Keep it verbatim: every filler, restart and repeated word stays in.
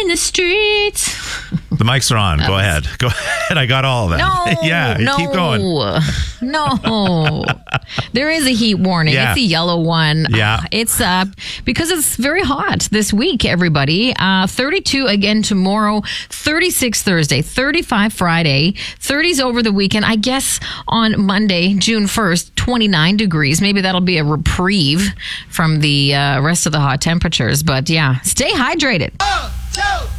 the streets. The mics are on. Go ahead. Go ahead. I got all of that. No, yeah, no, keep going. No. There is a heat warning. Yeah. It's a yellow one. Yeah. Uh, it's uh, because it's very hot this week, everybody. Uh, thirty-two again tomorrow, thirty-six Thursday, thirty-five Friday, thirties over the weekend. I guess on Monday, June first, twenty-nine degrees. Maybe that'll be a reprieve from the uh, rest of the hot temperatures. But yeah, stay hydrated. One, two.